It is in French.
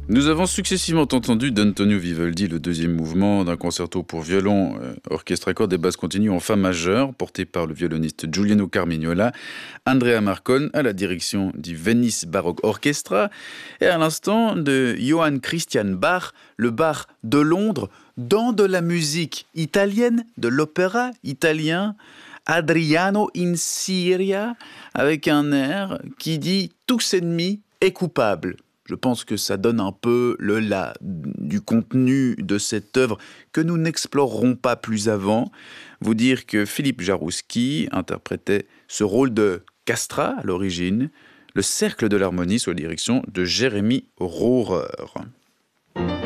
Nous avons successivement entendu d'Antonio Vivaldi le deuxième mouvement d'un concerto pour violon, orchestre à cordes et basse continue en fa majeur, porté par le violoniste Giuliano Carmignola, Andrea Marcon à la direction du Venice Baroque Orchestra, et à l'instant de Johann Christian Bach, le Bach de Londres, dans de la musique italienne, de l'opéra italien, Adriano in Siria, avec un air qui dit « Tous ennemis est coupable ». Je pense que ça donne un peu le là du contenu de cette œuvre que nous n'explorerons pas plus avant. Vous dire que Philippe Jarouski interprétait ce rôle de Castra à l'origine, le cercle de l'harmonie sous la direction de Jérémy Rohrer.